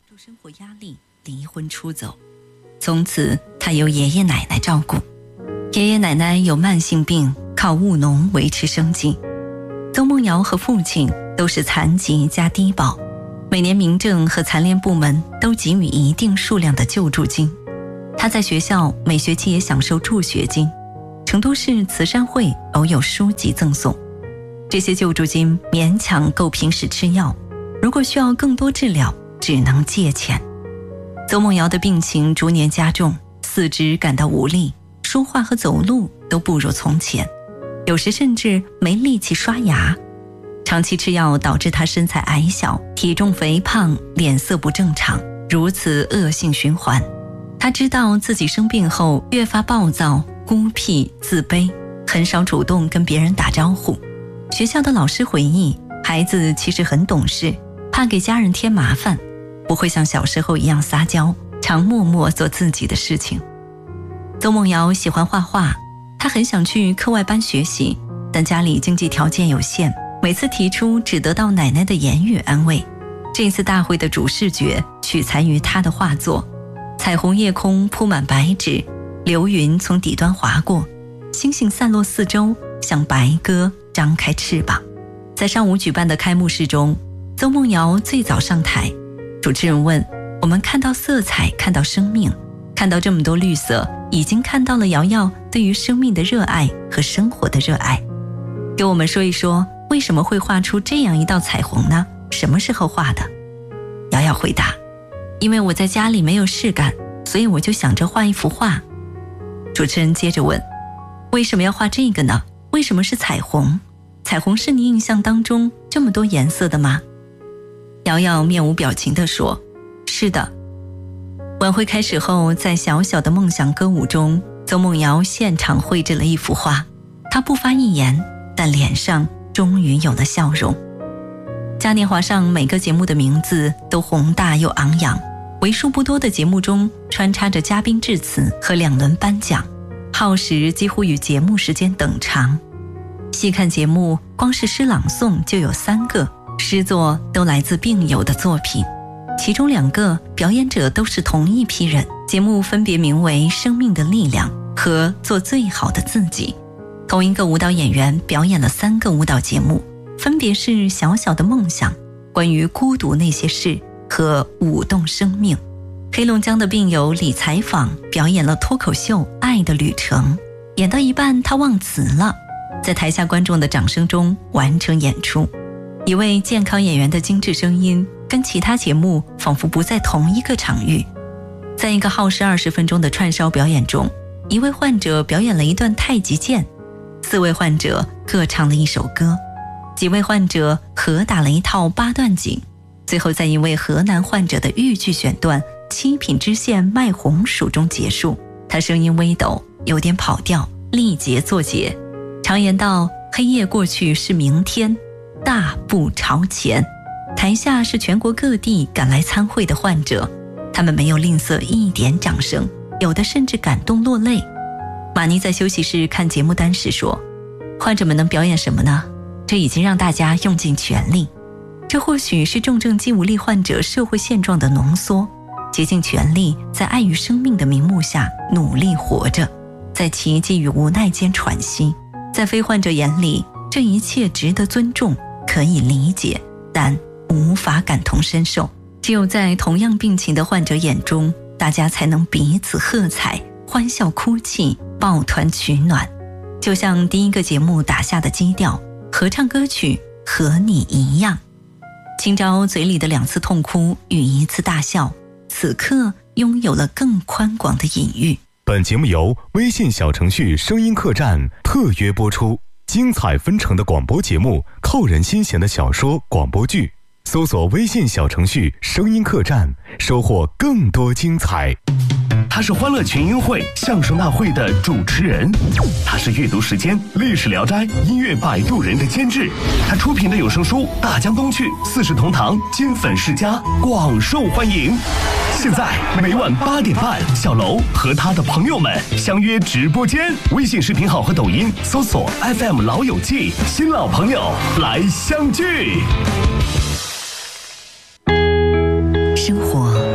受生活压力，离婚出走。从此他由爷爷奶奶照顾，爷爷奶奶有慢性病，靠务农维持生计。邹梦瑶和父亲都是残疾加低保，每年民政和残联部门都给予一定数量的救助金。他在学校每学期也享受助学金，成都市慈善会偶有书籍赠送。这些救助金勉强够平时吃药，如果需要更多治疗，只能借钱。邹梦瑶的病情逐年加重，四肢感到无力，说话和走路都不如从前，有时甚至没力气刷牙。长期吃药导致她身材矮小，体重肥胖，脸色不正常，如此恶性循环。她知道自己生病后越发暴躁、孤僻、自卑，很少主动跟别人打招呼。学校的老师回忆，孩子其实很懂事，怕给家人添麻烦，不会像小时候一样撒娇，常默默做自己的事情。邹梦瑶喜欢画画，她很想去课外班学习，但家里经济条件有限，每次提出只得到奶奶的言语安慰。这次大会的主视觉取材于她的画作，彩虹夜空铺满白纸，流云从底端划过，星星散落四周，像白鸽张开翅膀。在上午举办的开幕式中，邹梦瑶最早上台，主持人问：我们看到色彩，看到生命，看到这么多绿色，已经看到了瑶瑶对于生命的热爱和生活的热爱。给我们说一说，为什么会画出这样一道彩虹呢？什么时候画的？瑶瑶回答：因为我在家里没有事干，所以我就想着画一幅画。主持人接着问：为什么要画这个呢？为什么是彩虹？彩虹是你印象当中这么多颜色的吗？瑶瑶面无表情地说：是的。晚会开始后，在小小的梦想歌舞中，邹梦瑶现场绘制了一幅画，她不发一言，但脸上终于有了笑容。嘉年华上每个节目的名字都宏大又昂扬，为数不多的节目中穿插着嘉宾致辞和2轮颁奖，耗时几乎与节目时间等长。细看节目，光是诗朗诵就有3个，诗作都来自病友的作品，其中2个表演者都是同一批人。节目分别名为《生命的力量》和《做最好的自己》。同一个舞蹈演员表演了3个舞蹈节目，分别是《小小的梦想》、关于孤独那些事和舞动生命。黑龙江的病友李采访表演了脱口秀《爱的旅程》，演到一半他忘词了，在台下观众的掌声中完成演出。一位健康演员的精致声音跟其他节目仿佛不在同一个场域。在一个耗时20分钟的串烧表演中，一位患者表演了一段太极剑，4位患者各唱了一首歌，几位患者合打了一套8段锦，最后在一位河南患者的豫剧选段7品知县卖红薯中结束。他声音微抖，有点跑调，力竭作结。常言道，黑夜过去是明天，大步朝前。台下是全国各地赶来参会的患者，他们没有吝啬一点掌声，有的甚至感动落泪。马妮在休息室看节目单时说，患者们能表演什么呢？这已经让大家用尽全力。这或许是重症肌无力患者社会现状的浓缩，竭尽全力在爱与生命的名目下努力活着，在奇迹与无奈间喘息。在非患者眼里，这一切值得尊重，可以理解，但无法感同身受。只有在同样病情的患者眼中，大家才能彼此喝彩，欢笑哭泣，抱团取暖。就像第一个节目打下的基调，合唱歌曲《和你一样》。今朝嘴里的2次痛哭与1次大笑，此刻拥有了更宽广的隐喻。 本节目由微信小程序声音客栈特约播出，精彩纷呈的广播节目，扣人心弦的小说广播剧，搜索微信小程序声音客栈，收获更多精彩。 他是欢乐群英会相声大会的主持人，他是阅读时间历史聊斋音乐摆渡人的监制，他出品的有声书《大江东去》4世同堂金粉世家广受欢迎。现在每晚8点半，小楼和他的朋友们相约直播间，微信视频号和抖音搜索 FM 老友记，新老朋友来相聚。 生活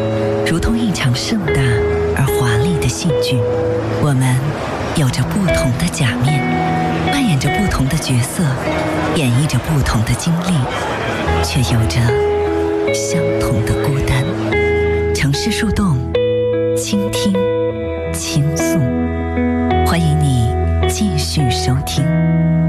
场盛大而华丽的戏剧，我们有着不同的假面，扮演着不同的角色，演绎着不同的经历，却有着相同的孤单。城市树洞，倾听，倾诉，欢迎你继续收听。